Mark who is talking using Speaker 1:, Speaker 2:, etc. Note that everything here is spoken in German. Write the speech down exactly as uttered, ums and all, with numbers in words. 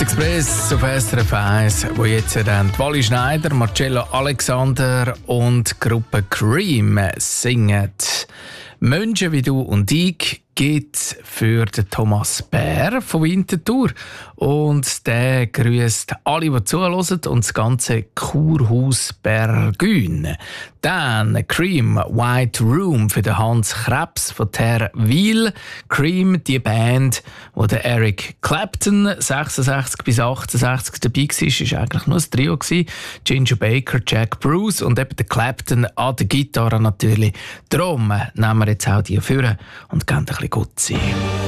Speaker 1: Express auf S R F eins, wo jetzt dann Wally Schneider, Marcello Alexander und die Gruppe Cream singen. Menschen wie du und ich gibt für den Thomas Bär von Winterthur. Und der grüßt alle, die zuhören und das ganze Kurhaus Bergün. Dann Cream White Room für den Hans Krebs von Terwil. Cream, die Band, wo der Eric Clapton sechsundsechzig bis achtundsechzig dabei war, war eigentlich nur ein Trio. Ginger Baker, Jack Bruce und eben der Clapton an der Gitarre natürlich. Darum nehmen wir jetzt auch die führen und gehen ein bisschen gut sein.